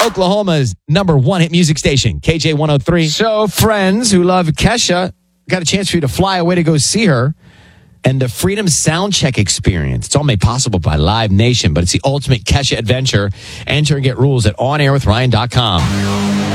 Oklahoma's #1 hit music station, KJ 103. So friends who love Kesha got a chance for you to fly away to go see her. And the Freedom Soundcheck experience. It's all made possible by Live Nation, but it's the ultimate Kesha adventure. Enter and get rules at onairwithryan.com.